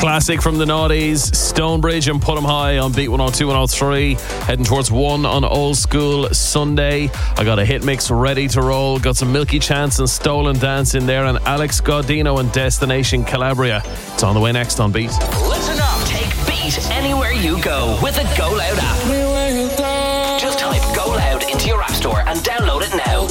Classic from the noughties, Stonebridge and Put 'em High on Beat 102 103. Heading towards 1 on Old School Sunday. I got a hit mix ready to roll. Got some Milky Chance and Stolen Dance in there, and Alex Gaudino and Destination Calabria. It's on the way next on Beat. Listen up. Take Beat anywhere you go with the Go Loud app. Just type Go Loud into your app store and download it now.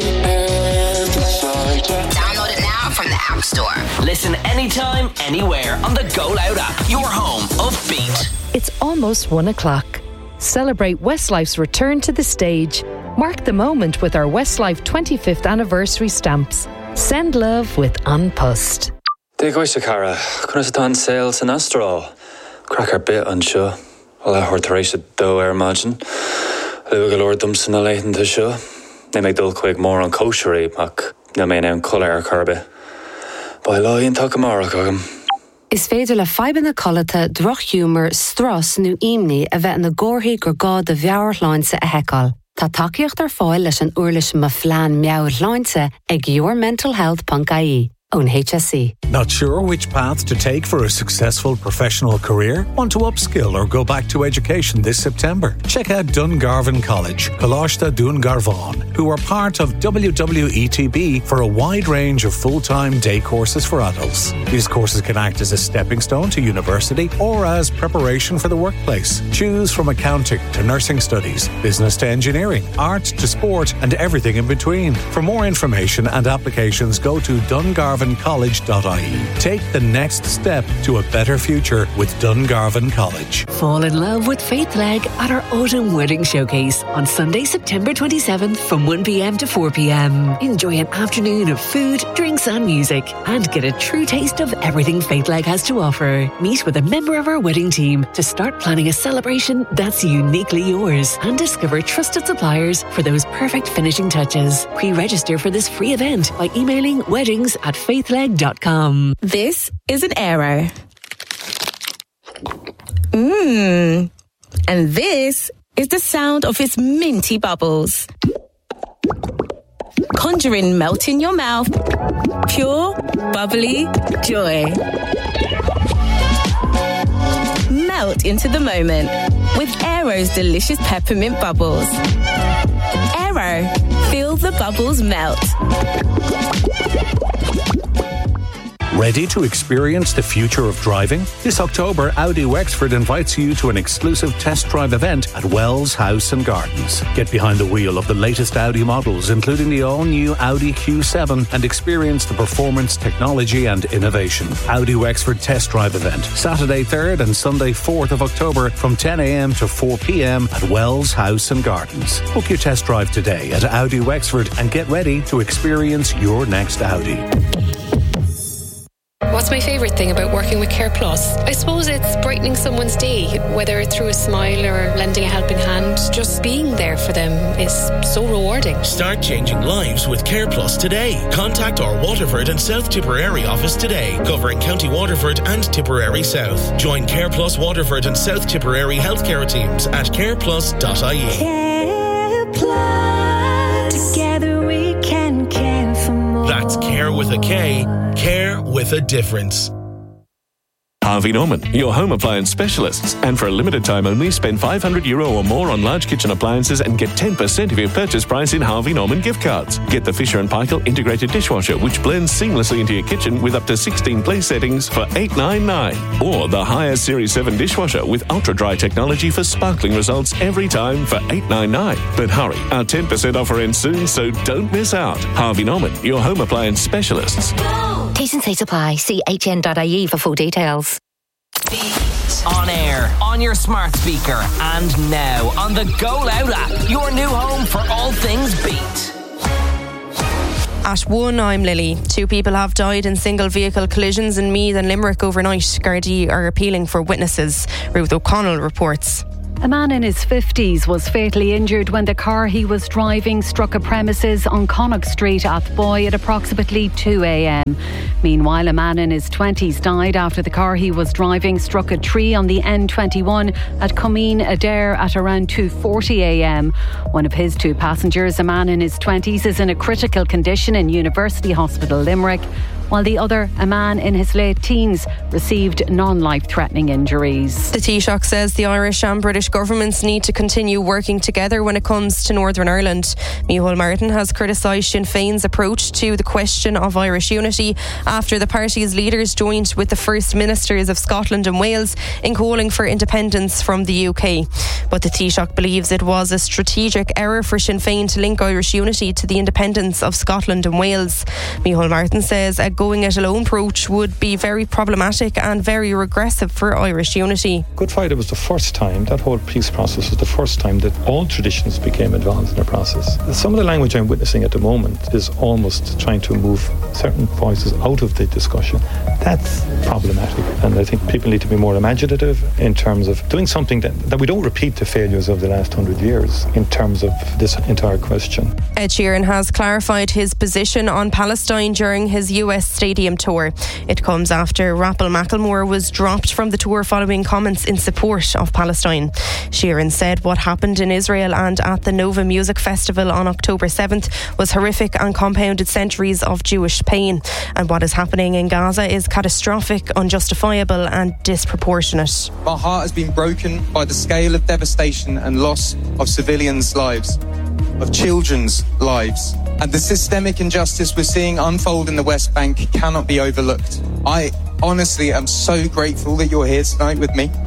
Download it now from the App Store. Listen anytime, anywhere on the Go Loud app. Your home of Beat. It's almost 1 o'clock. Celebrate Westlife's return to the stage. Mark the moment with our Westlife 25th anniversary stamps. Send love with An Post. Dig oise cara, chuna tá sales in Astral. Cracker bit an seo. Well, I heard Theresa do imagine. Lu galore dumps in the late into seo. They make dul quick more on koshery, mac. No main on colour carbe. By law in Takamara cogam. Is féidir le feiben na colata droch humor stras nu imni a bheith na gorthaí gur gá de bheabhar láinse a heiceáil. Tá takeíocht ar fáil leis an uirlis ma phlean meabhar láinse ag yourmentalhealth.ie. Own HSC. Not sure which path to take for a successful professional career? Want to upskill or go back to education this September? Check out Dungarvan College, Colashta Dungarvan, who are part of WWETB for a wide range of full-time day courses for adults. These courses can act as a stepping stone to university or as preparation for the workplace. Choose from accounting to nursing studies, business to engineering, art to sport, and everything in between. For more information and applications, go to dungarvancollege.ie. Take the next step to a better future with Dungarvan College. Fall in love with Faith Leg at our Autumn Wedding Showcase on Sunday, September 27th from 1 p.m. to 4 p.m. Enjoy an afternoon of food, drinks and music and get a true taste of everything Faith Leg has to offer. Meet with a member of our wedding team to start planning a celebration that's uniquely yours and discover trusted suppliers for those perfect finishing touches. Pre-register for this free event by emailing weddings@faithleg.com. This is an Aero. And this is the sound of its minty bubbles. Conjuring melt in your mouth. Pure, bubbly joy. Melt into the moment with Aero's delicious peppermint bubbles. Aero, feel the bubbles melt. Ready to experience the future of driving? This October, Audi Wexford invites you to an exclusive test drive event at Wells House and Gardens. Get behind the wheel of the latest Audi models, including the all-new Audi Q7, and experience the performance, technology and innovation. Audi Wexford Test Drive event, Saturday 3rd and Sunday 4th of October from 10 a.m. to 4 p.m. at Wells House and Gardens. Book your test drive today at Audi Wexford and get ready to experience your next Audi. What's my favourite thing about working with Care Plus? I suppose it's brightening someone's day, whether it's through a smile or lending a helping hand. Just being there for them is so rewarding. Start changing lives with Care Plus today. Contact our Waterford and South Tipperary office today, covering County Waterford and Tipperary South. Join Care Plus Waterford and South Tipperary healthcare teams at careplus.ie. Care Plus. Together we can care for more. That's Care with a K. Care with a difference. Harvey Norman, your home appliance specialists. And for a limited time only, spend €500 or more on large kitchen appliances and get 10% of your purchase price in Harvey Norman gift cards. Get the Fisher & Paykel integrated dishwasher, which blends seamlessly into your kitchen with up to 16 place settings for $8.99. Or the Haier Series 7 dishwasher with ultra-dry technology for sparkling results every time for $8.99. But hurry, our 10% offer ends soon, so don't miss out. Harvey Norman, your home appliance specialists. T's and C's apply. See hn.ie for full details. Beat. On air, on your smart speaker, and now on the Go Loud app. Your new home for all things Beat. At 1, I'm Lily. 2 people have died in single vehicle collisions in Meath and Limerick overnight. Gardaí are appealing for witnesses. Ruth O'Connell reports. A man in his 50s was fatally injured when the car he was driving struck a premises on Connacht Street, Athboy, at approximately 2 a.m. Meanwhile, a man in his 20s died after the car he was driving struck a tree on the N21 at Comeen Adair at around 2:40 a.m. One of his 2 passengers, a man in his 20s, is in a critical condition in University Hospital Limerick. while the other, a man in his late teens, received non-life-threatening injuries. The Taoiseach says the Irish and British governments need to continue working together when it comes to Northern Ireland. Micheál Martin has criticised Sinn Féin's approach to the question of Irish unity after the party's leaders joined with the First Ministers of Scotland and Wales in calling for independence from the UK. But the Taoiseach believes it was a strategic error for Sinn Féin to link Irish unity to the independence of Scotland and Wales. Micheál Martin says a going-it-alone approach would be very problematic and very regressive for Irish unity. Good Friday was the first time, that whole peace process was the first time that all traditions became involved in the process. Some of the language I'm witnessing at the moment is almost trying to move certain voices out of the discussion. That's problematic, and I think people need to be more imaginative in terms of doing something that we don't repeat the failures of the last 100 years in terms of this entire question. Ed Sheeran has clarified his position on Palestine during his US stadium tour. It comes after Rappel Macklemore was dropped from the tour following comments in support of Palestine. Sheeran said what happened in Israel and at the Nova Music Festival on October 7th was horrific and compounded centuries of Jewish pain. And what is happening in Gaza is catastrophic, unjustifiable and disproportionate. My heart has been broken by the scale of devastation and loss of civilians' lives, of children's lives. And the systemic injustice we're seeing unfold in the West Bank cannot be overlooked. I honestly am so grateful that you're here tonight with me.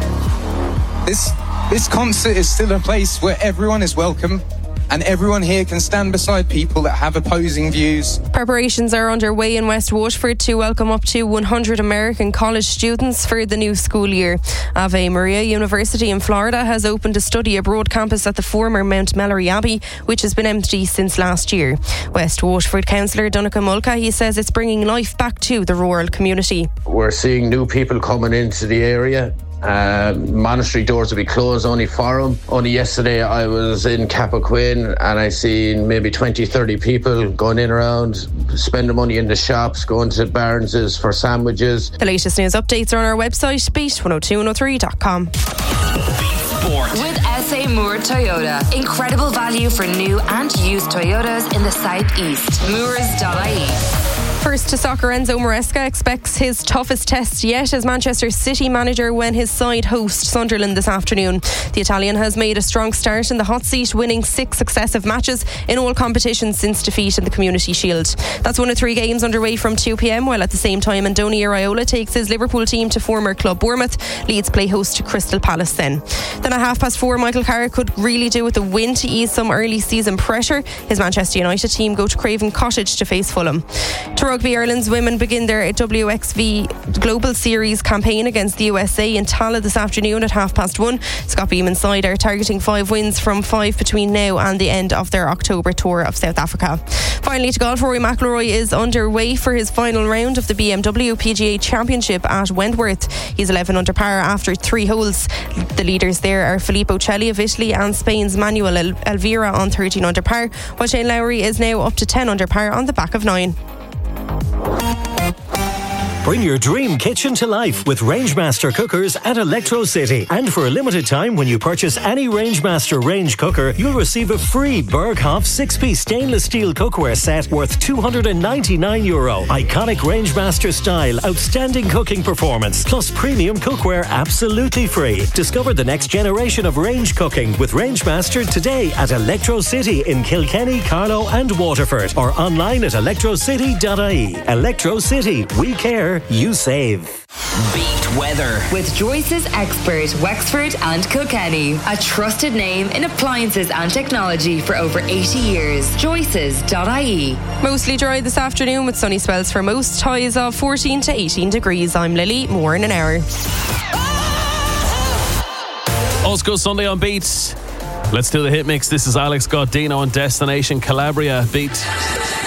This concert is still a place where everyone is welcome, and everyone here can stand beside people that have opposing views. Preparations are underway in West Waterford to welcome up to 100 American college students for the new school year. Ave Maria University in Florida has opened a study abroad campus at the former Mount Melleray Abbey, which has been empty since last year. West Waterford councillor Donncha Mulcahy, he says it's bringing life back to the rural community. We're seeing new people coming into the area. Monastery doors will be closed only for them. Only yesterday I was in Cappoquin and I seen maybe 20-30 people going in around, spending money in the shops, going to Barnes's for sandwiches. The latest news updates are on our website, beat102103.com. With SA Moore Toyota. Incredible value for new and used Toyotas in the southeast. Moors.ie. First to soccer, Enzo Maresca expects his toughest test yet as Manchester City manager when his side host Sunderland this afternoon. The Italian has made a strong start in the hot seat, winning 6 successive matches in all competitions since defeat in the Community Shield. That's one of 3 games underway from 2 p.m, while at the same time Andoni Iraola takes his Liverpool team to former club Bournemouth. Leeds play host to Crystal Palace then. Then at 4:30, Michael Carrick could really do with a win to ease some early season pressure. His Manchester United team go to Craven Cottage to face Fulham. To rugby, Ireland's women begin their WXV Global Series campaign against the USA in Tallaght this afternoon at 1:30. Scott Beeman's side are targeting 5 wins from 5 between now and the end of their October tour of South Africa. Finally to golf, Rory McIlroy is underway for his final round of the BMW PGA Championship at Wentworth. He's 11 under par after 3 holes. The leaders there are Filippo Celli of Italy and Spain's Manuel Elvira on 13 under par, while Shane Lowry is now up to 10 under par on the back of 9. Bring your dream kitchen to life with Rangemaster cookers at Electro City. And for a limited time, when you purchase any Rangemaster range cooker, you'll receive a free Berghoff 6-piece stainless steel cookware set worth €299. Iconic Rangemaster style, outstanding cooking performance, plus premium cookware absolutely free. Discover the next generation of range cooking with Rangemaster today at Electro City in Kilkenny, Carlow and Waterford, or online at electrocity.ie. Electro City, we care, you save. Beat weather with Joyce's expert Wexford and Kilkenny, a trusted name in appliances and technology for over 80 years. Joyce's.ie. Mostly dry this afternoon with sunny spells for most. Highs of 14 to 18 degrees. I'm Lily. More in an hour. Old School Sunday on Beat. Let's do the hit mix. This is Alex Gaudino on Destination Calabria. Beat.